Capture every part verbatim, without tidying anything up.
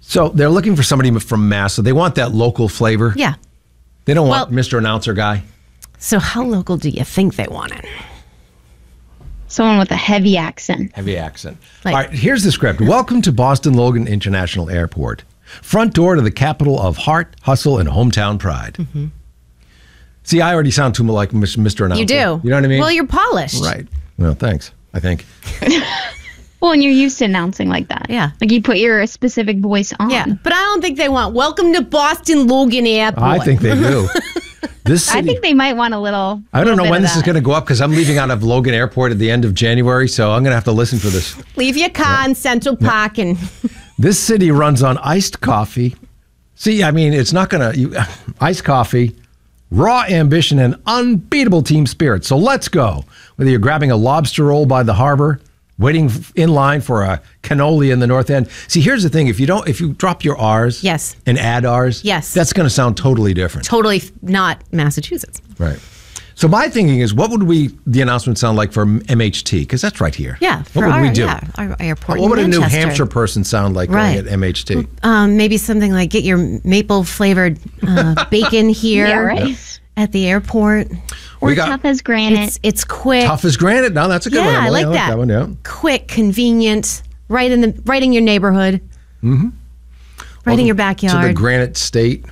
So they're looking for somebody from Mass, so they want that local flavor. Yeah. They don't want Well- Mister Announcer guy. So how local do you think they want it? Someone with a heavy accent. Heavy accent. Like- All right, here's the script. Welcome to Boston Logan International Airport. Front door to the capital of heart, hustle, and hometown pride. Mm-hmm. See, I already sound too much like Mister Announcer. You do. You know what I mean? Well, you're polished. Right. Well, thanks, I think. Well, and you're used to announcing like that. Yeah. Like you put your specific voice on. Yeah, but I don't think they want welcome to Boston Logan Airport. I think they do. This city, I think they might want a little. I don't little know bit when of this is that. going to go up because I'm leaving out of Logan Airport at the end of January, so I'm going to have to listen for this. Leave your car in Central Park and This city runs on iced coffee. See, I mean, it's not going to iced coffee, raw ambition, and unbeatable team spirit. So let's go. Whether you're grabbing a lobster roll by the harbor, waiting in line for a cannoli in the North End. See, here's the thing: if you don't, if you drop your R's, Yes. and add R's, Yes. that's going to sound totally different. totally not Massachusetts. Right. So my thinking is, what would we the announcement sound like for M H T? Because that's right here. Yeah. What for would our, we do? Yeah, our airport. What in would a New Manchester. Hampshire person sound like Right. going at M H T? Um, maybe something like get your maple flavored uh, bacon here Yeah, right. at the airport. Or We got- tough as granite. It's it's quick. Tough as granite. No, that's a good yeah, one. I Emily. like that. that one. Yeah. Quick, convenient, right in the right in your neighborhood. Mm-hmm. Right in Welcome your To backyard. the Granite State.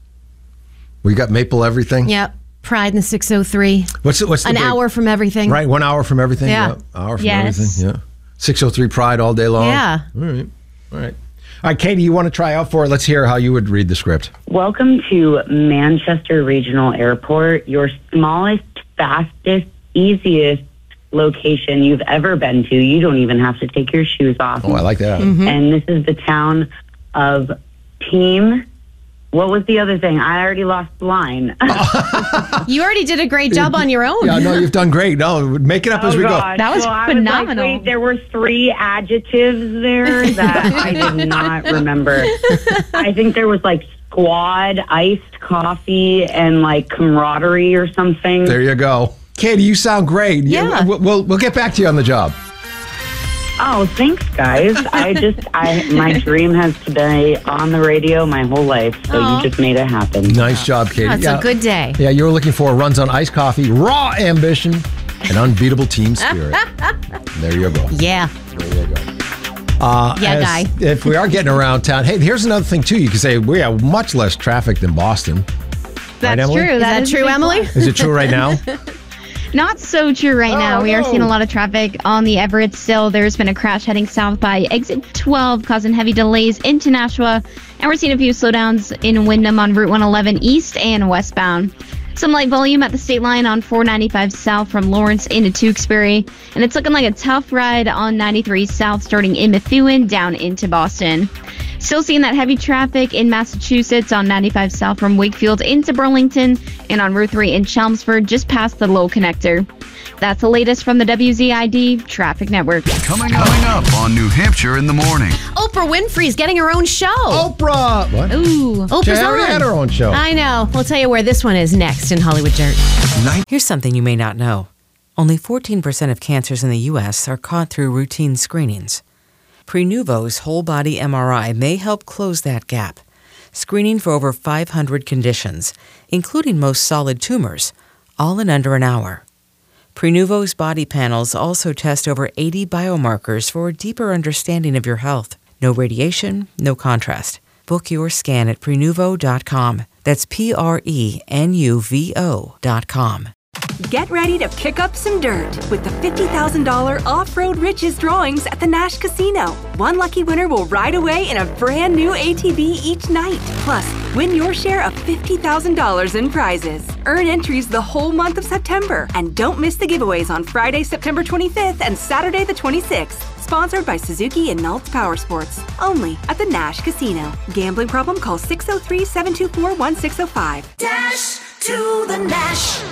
We got maple everything. Yep. Pride in the six oh three. What's the, what's the An big- hour from everything. Right, one hour from everything. Yeah. hour from Yes. everything. Yeah. six oh three Pride all day long. Yeah. All right. All right. All right, Katie, you want to try out for it? Let's hear how you would read the script. Welcome to Manchester Regional Airport, your smallest, fastest, easiest location you've ever been to. You don't even have to take your shoes off. Oh, I like that. Mm-hmm. And this is the town of Team. What was the other thing? I already lost the line. You already did a great job on your own. Yeah, no, you've done great. No, make it up as we go. God. That was Well, I phenomenal. like, wait, there were three adjectives there that I did not remember. I think there was like squad, iced coffee, and like camaraderie or something. There you go. Katie, you sound great. Yeah. We'll, we'll, we'll get back to you on the job. Oh, thanks, guys. I just, I my dream has to be on the radio my whole life, so Aw. you just made it happen. Nice job, Katie. That's yeah. a good day. Yeah, you were looking for runs on iced coffee, raw ambition, and unbeatable team spirit. There you go. Yeah. There you go. Uh, Yeah, as- guy. If we are getting around town, hey, here's another thing, too. You can say we have much less traffic than Boston. That's Emily? true. Is that a true, big Emily? plus. Is it true right now? Not so true right now. Oh, we are no. seeing a lot of traffic on the Everett still. There's been a crash heading south by exit twelve, causing heavy delays into Nashua. And we're seeing a few slowdowns in Wyndham on Route one eleven east and westbound. Some light volume at the state line on four ninety-five south from Lawrence into Tewksbury. And it's looking like a tough ride on ninety-three south starting in Methuen down into Boston. Still seeing that heavy traffic in Massachusetts on ninety-five south from Wakefield into Burlington and on Route three in Chelmsford just past the Lowell connector. That's the latest from the W Z I D Traffic Network. Coming, coming up on New Hampshire in the morning. Oprah Winfrey's getting her own show. Oprah! What? Ooh, Oprah's She already on. had her own show. I know. We'll tell you where this one is next in Hollywood Dirt. Here's something you may not know. Only fourteen percent of cancers in the U S are caught through routine screenings. Prenuvo's whole-body M R I may help close that gap, screening for over five hundred conditions, including most solid tumors, all in under an hour. Prenuvo's body panels also test over eighty biomarkers for a deeper understanding of your health. No radiation, no contrast. Book your scan at Prenuvo dot com. That's P R E N U V O dot com. Get ready to kick up some dirt with the fifty thousand dollars Off-Road Riches drawings at the Nash Casino. One lucky winner will ride away in a brand new A T V each night. Plus, win your share of fifty thousand dollars in prizes. Earn entries the whole month of September. And don't miss the giveaways on Friday, September twenty-fifth and Saturday the twenty-sixth. Sponsored by Suzuki and Naltz Power Sports. Only at the Nash Casino. Gambling problem? Call six oh three, seven two four, one six oh five. Dash to the Nash.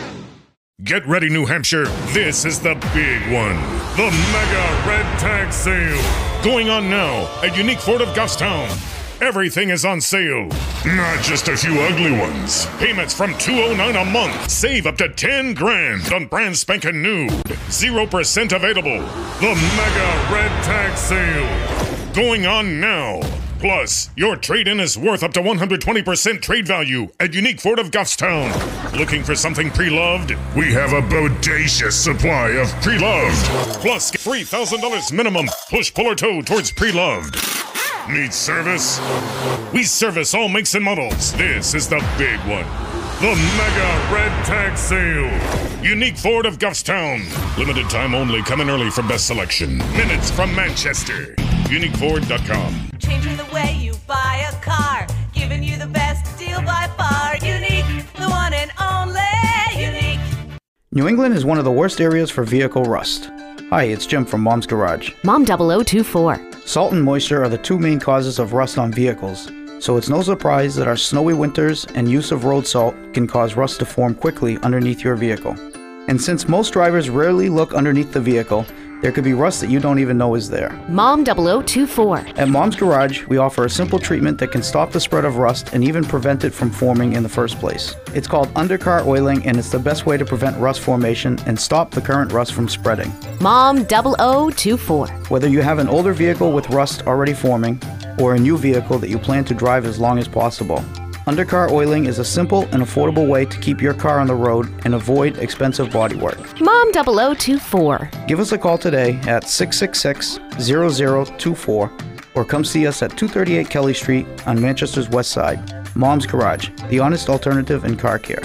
Get ready, New Hampshire. This is the big one. The Mega Red Tag Sale. Going on now at Unique Ford of Goffstown. Everything is on sale. Not just a few ugly ones. Payments from two oh nine a month. Save up to ten grand on brand spanking new. zero percent available. The Mega Red Tag Sale. Going on now Plus, your trade-in is worth up to one hundred twenty percent trade value at Unique Ford of Goffstown. Looking for something pre-loved? We have a bodacious supply of pre-loved. Plus, three thousand dollars minimum push, pull, or tow towards pre-loved. Need service? We service all makes and models. This is the big one. The Mega Red Tag Sale. Unique Ford of Goffstown. Limited time only. Come in early for best selection. Minutes from Manchester. Unique Ford dot com. Changing the way you buy a car. Giving you the best deal by far. Unique, the one and only Unique. New England is one of the worst areas for vehicle rust. Hi, it's Jim from Mom's Garage. Mom double oh two four. Salt and moisture are the two main causes of rust on vehicles, so it's no surprise that our snowy winters and use of road salt can cause rust to form quickly underneath your vehicle. And since most drivers rarely look underneath the vehicle, there could be rust that you don't even know is there. Mom double oh two four. At Mom's Garage, we offer a simple treatment that can stop the spread of rust and even prevent it from forming in the first place. It's called undercar oiling, and it's the best way to prevent rust formation and stop the current rust from spreading. Mom double oh two four. Whether you have an older vehicle with rust already forming, or a new vehicle that you plan to drive as long as possible, undercar oiling is a simple and affordable way to keep your car on the road and avoid expensive bodywork. Mom double oh two four. Give us a call today at six six six, zero zero two four or come see us at two thirty-eight Kelly Street on Manchester's West Side. Mom's Garage, the honest alternative in car care.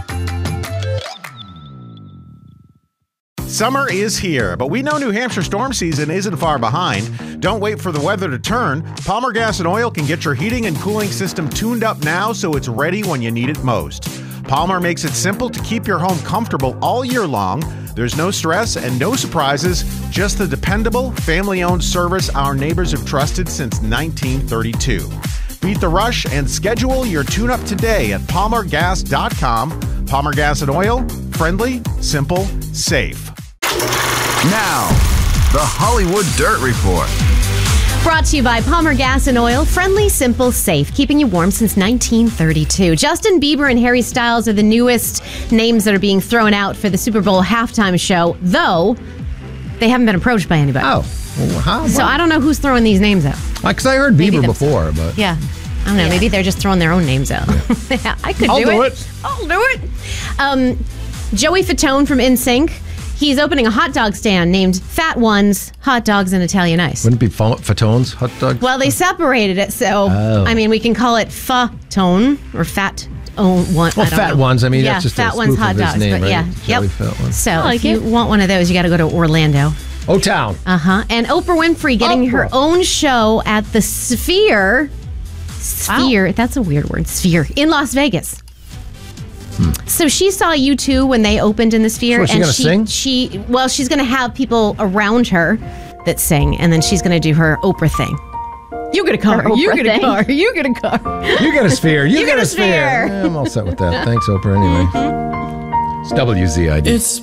Summer is here, but we know New Hampshire storm season isn't far behind. Don't wait for the weather to turn. Palmer Gas and Oil can get your heating and cooling system tuned up now so it's ready when you need it most. Palmer makes it simple to keep your home comfortable all year long. There's no stress and no surprises, just the dependable, family-owned service our neighbors have trusted since nineteen thirty-two. Beat the rush and schedule your tune-up today at palmer gas dot com. Palmer Gas and Oil, friendly, simple, safe. Now, the Hollywood Dirt Report. Brought to you by Palmer Gas and Oil. Friendly, simple, safe. Keeping you warm since nineteen thirty-two. Justin Bieber and Harry Styles are the newest names that are being thrown out for the Super Bowl halftime show, though they haven't been approached by anybody. Oh. Well, how? So I don't know who's throwing these names out. Because I heard Bieber before, but... Yeah. I don't know. Yeah. Maybe they're just throwing their own names out. Yeah. I could I'll do, do it. it. I'll do it. Um, Joey Fatone from N Sync. He's opening a hot dog stand named Fat Ones Hot Dogs and Italian Ice. Wouldn't it be Fatone's hot dog? Well, they separated it, so oh. I mean, we can call it Fatone or Fat oh, one. Well, I don't Fat know. Ones. I mean, yeah, that's just Fat a Ones spoof hot of his dogs, name, but right? yeah, Joey yep. Fat Ones. So like if you it. want one of those, you got to go to Orlando. O-Town. Uh huh. And Oprah Winfrey getting Oprah. her own show at the Sphere. Sphere. Wow. That's a weird word. Sphere in Las Vegas. So she saw U two when they opened in the Sphere, So is she and gonna she, sing? she, well, she's going to have people around her that sing, and then she's going to do her Oprah thing. You get a car. Her You Oprah get a thing. car. You get a car. You get a sphere. You, You get, get a a sphere. sphere. Yeah, I'm all set with that. Thanks, Oprah, anyway. It's W Z I D. It's